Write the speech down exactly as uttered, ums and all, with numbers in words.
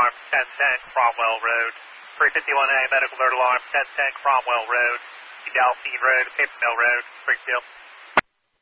alarm, ten ten Cromwell Road. three fifty-one A, medical alert alarm, ten ten Cromwell Road. Delphine Road, Paper Mill Road, Springfield.